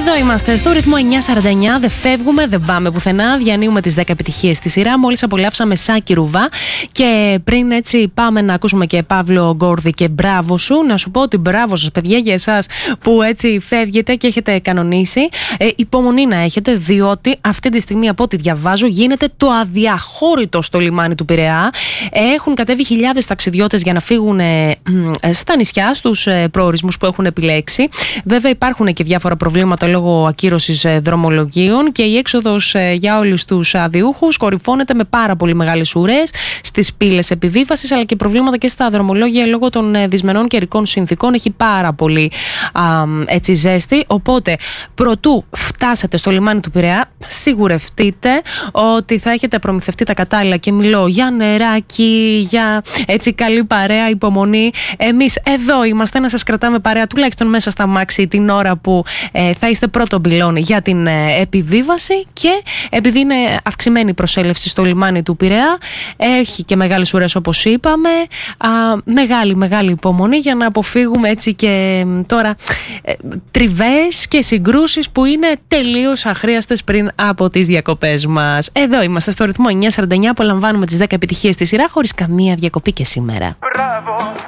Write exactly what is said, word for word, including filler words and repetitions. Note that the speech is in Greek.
Εδώ είμαστε στο ρυθμό εννιά σαράντα εννιά. Δεν φεύγουμε, δεν πάμε πουθενά. Διανύουμε τις δέκα επιτυχίες στη σειρά. Μόλις απολαύσαμε Σάκη Ρουβά. Και πριν έτσι πάμε να ακούσουμε και Παύλο Γκόρδη και μπράβο σου. Να σου πω ότι μπράβο σας, παιδιά, για εσάς που έτσι φεύγετε και έχετε κανονίσει. Ε, υπομονή να έχετε, διότι αυτή τη στιγμή, από ό,τι διαβάζω, γίνεται το αδιαχώρητο στο λιμάνι του Πειραιά. Έχουν κατέβει χιλιάδες ταξιδιώτες για να φύγουν ε, ε, στα νησιά, στους ε, προορισμούς που έχουν επιλέξει. Βέβαια, υπάρχουν και διάφορα προβλήματα λόγω ακύρωσης δρομολογίων και η έξοδος για όλους τους αδιούχους κορυφώνεται με πάρα πολύ μεγάλες ουρές στις πύλες επιβίβασης, αλλά και προβλήματα και στα δρομολόγια λόγω των δυσμενών καιρικών συνθήκων. Έχει πάρα πολύ α, έτσι ζέστη. Οπότε, προτού φτάσετε στο λιμάνι του Πειραιά, σιγουρευτείτε ότι θα έχετε προμηθευτεί τα κατάλληλα, και μιλώ για νεράκι, για έτσι καλή παρέα, υπομονή. Εμείς εδώ είμαστε να σας κρατάμε παρέα, τουλάχιστον μέσα στα μάξι, την ώρα που ε, θα είστε πρώτο πυλώνι για την ε, επιβίβαση, και επειδή είναι αυξημένη η προσέλευση στο λιμάνι του Πειραιά, έχει και μεγάλες ουρές όπως είπαμε, α, μεγάλη μεγάλη υπομονή για να αποφύγουμε έτσι και τώρα ε, τριβές και συγκρούσεις που είναι τελείως αχρίαστες πριν από τις διακοπές μας. Εδώ είμαστε στο ρυθμό εννιά σαράντα εννιά, απολαμβάνουμε τις δέκα επιτυχίες στη σειρά χωρίς καμία διακοπή και σήμερα. Μπράβο